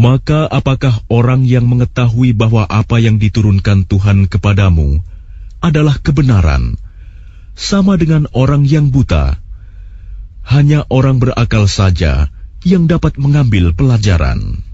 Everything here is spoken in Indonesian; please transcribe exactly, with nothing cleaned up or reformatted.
Maka apakah orang yang mengetahui bahwa apa yang diturunkan Tuhan kepadamu adalah kebenaran, sama dengan orang yang buta? Hanya orang berakal saja yang dapat mengambil pelajaran.